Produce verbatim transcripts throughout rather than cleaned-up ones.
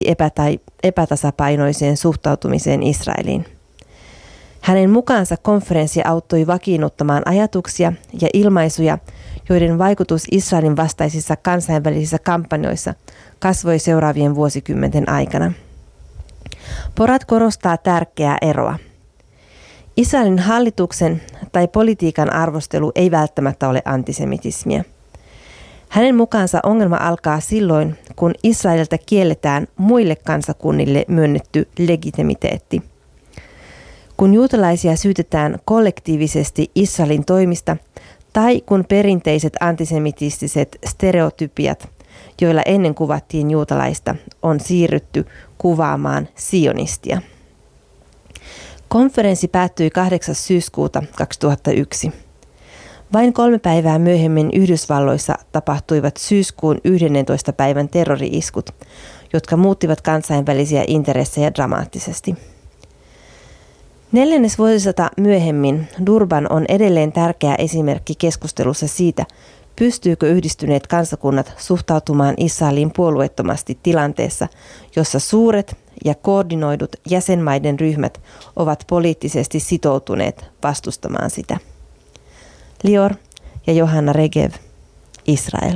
epäta- epätasapainoiseen suhtautumiseen Israeliin. Hänen mukaansa konferenssi auttoi vakiinnuttamaan ajatuksia ja ilmaisuja, joiden vaikutus Israelin vastaisissa kansainvälisissä kampanjoissa kasvoi seuraavien vuosikymmenten aikana. Porat korostaa tärkeää eroa. Israelin hallituksen tai politiikan arvostelu ei välttämättä ole antisemitismiä. Hänen mukaansa ongelma alkaa silloin, kun Israelilta kielletään muille kansakunnille myönnetty legitimiteetti. Kun juutalaisia syytetään kollektiivisesti Israelin toimista tai kun perinteiset antisemitistiset stereotypiat, joilla ennen kuvattiin juutalaista, on siirrytty kuvaamaan sionistia. Konferenssi päättyi kahdeksas syyskuuta kaksituhattayksi. Vain kolme päivää myöhemmin Yhdysvalloissa tapahtuivat syyskuun yhdennentoista päivän terrori-iskut, jotka muuttivat kansainvälisiä intressejä dramaattisesti. Neljännes vuosisata myöhemmin Durban on edelleen tärkeä esimerkki keskustelussa siitä, pystyykö yhdistyneet kansakunnat suhtautumaan Israeliin puolueettomasti tilanteessa, jossa suuret ja koordinoidut jäsenmaiden ryhmät ovat poliittisesti sitoutuneet vastustamaan sitä. Lior ja Johanna Regev, Israel.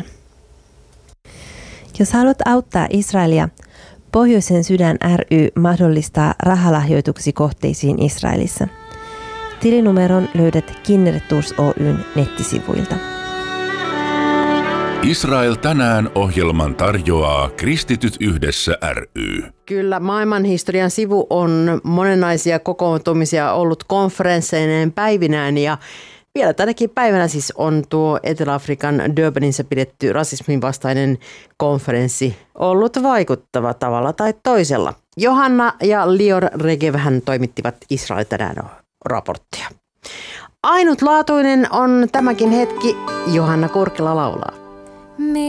Jos haluat auttaa Israelia, Pohjoisen sydän ry mahdollistaa rahalahjoituksi kohteisiin Israelissa. Tilinumeron löydät Kinneret Tours Oy:n nettisivuilta. Israel tänään -ohjelman tarjoaa Kristityt yhdessä ry. Kyllä, maailmanhistorian sivu on monenlaisia kokoontumisia ollut konferensseineen päivinään ja vielä tänäkin päivänä siis on tuo Etelä-Afrikan Durbanissa pidetty rasismin vastainen konferenssi ollut vaikuttava tavalla tai toisella. Johanna ja Lior Regevhän toimittivat Israel tänään raporttia. Ainutlaatuinen on tämäkin hetki, Johanna Kurkila laulaa.